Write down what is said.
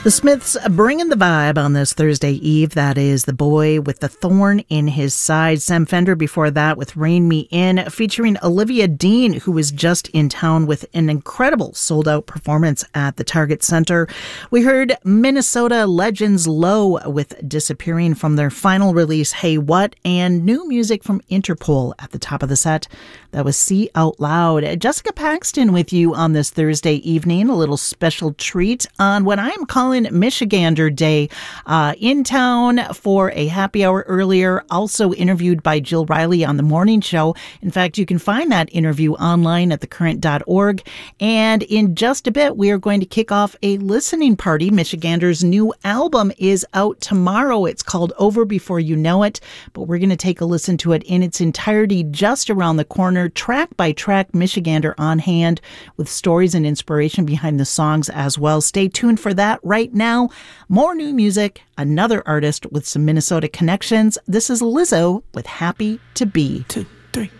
The Smiths bringing the vibe on this Thursday Eve. That is The Boy with the Thorn in His Side. Sam Fender before that with Rein Me In, featuring Olivia Dean, who was just in town with an incredible sold-out performance at the Target Center. We heard Minnesota legends Low with Disappearing from their final release, Hey What, and new music from Interpol at the top of the set. That was See Out Loud. Jessica Paxton with you on this Thursday evening. A little special treat on what I'm calling Michigander Day. In town for a happy hour earlier, also interviewed by Jill Riley on The Morning Show. In fact, you can find that interview online at thecurrent.org. And in just a bit, we are going to kick off a listening party. Michigander's new album is out tomorrow. It's called Over Before You Know It, but we're going to take a listen to it in its entirety just around the corner, track by track, Michigander on hand, with stories and inspiration behind the songs as well. Stay tuned for that. Right now, more new music, another artist with some Minnesota connections. This is Lizzo with Happy to Be. 2, 3.